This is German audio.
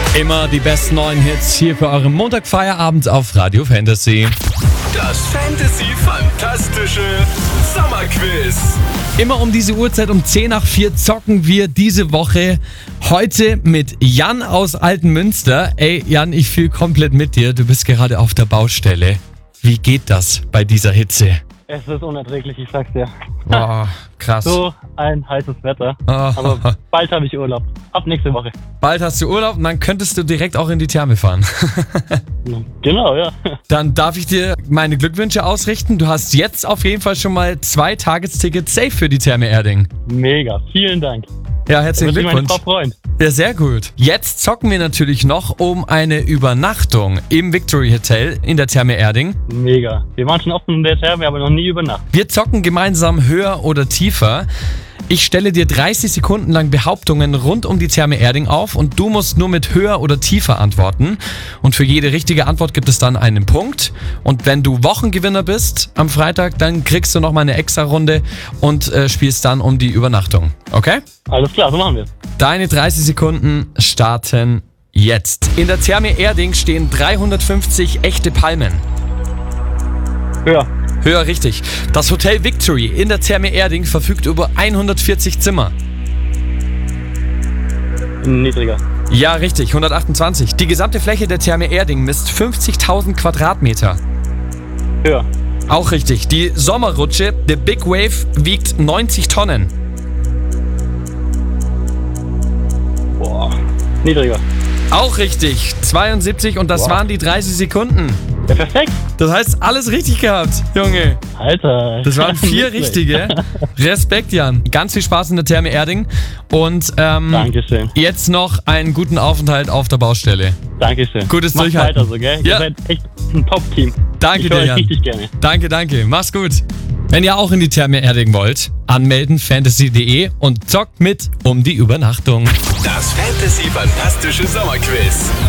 Immer die besten neuen Hits hier für euren Montagfeierabend auf Radio Fantasy. Das Fantasy-Fantastische Sommerquiz. Immer um diese Uhrzeit um 10 nach 4 zocken wir diese Woche. Heute mit Jan aus Altenmünster. Ey Jan, ich fühle komplett mit dir. Du bist gerade auf der Baustelle. Wie geht das bei dieser Hitze? Es ist unerträglich, ich sag's dir. Boah, krass. So ein heißes Wetter. Aber bald habe ich Urlaub. Ab nächste Woche. Bald hast du Urlaub und dann könntest du direkt auch in die Therme fahren. Genau, ja. Dann darf ich dir meine Glückwünsche ausrichten. Du hast jetzt auf jeden Fall schon mal 2 Tagestickets safe für die Therme Erding. Mega, vielen Dank. Ja, herzlichen Da wird sich meine Glückwunsch. Frau freuen. Ja, sehr gut. Jetzt zocken wir natürlich noch um eine Übernachtung im Victory Hotel in der Therme Erding. Mega. Wir waren schon oft in der Therme, aber noch nie über Nacht. Wir zocken gemeinsam höher oder tiefer. Ich stelle dir 30 Sekunden lang Behauptungen rund um die Therme Erding auf und du musst nur mit höher oder tiefer antworten. Und für jede richtige Antwort gibt es dann einen Punkt. Und wenn du Wochengewinner bist am Freitag, dann kriegst du nochmal eine extra Runde und spielst dann um die Übernachtung. Okay? Alles klar, so machen wir es. Deine 30 Sekunden starten jetzt. In der Therme Erding stehen 350 echte Palmen. Höher. Höher richtig. Das Hotel Victory in der Therme Erding verfügt über 140 Zimmer. Niedriger. Ja, richtig, 128. Die gesamte Fläche der Therme Erding misst 50.000 Quadratmeter. Höher. Auch richtig. Die Sommerrutsche, The Big Wave, wiegt 90 Tonnen. Boah. Niedriger. Auch richtig, 72 und das waren die 30 Sekunden. Ja, perfekt. Das heißt, alles richtig gehabt, Junge. Alter. Das waren 4 Nicht richtige. Respekt, Jan. Ganz viel Spaß in der Therme Erding. Und Dankeschön. jetzt noch einen guten Aufenthalt auf der Baustelle. Dankeschön. Gutes Macht Durchhalten. weiter so, gell? Ja. Ihr seid echt ein Top-Team. Danke Ich dir, höre euch Jan. richtig gerne. Danke. Mach's gut. Wenn ihr auch in die Therme Erding wollt, anmelden fantasy.de und zockt mit um die Übernachtung. Das Fantasy-Fantastische Sommerquiz.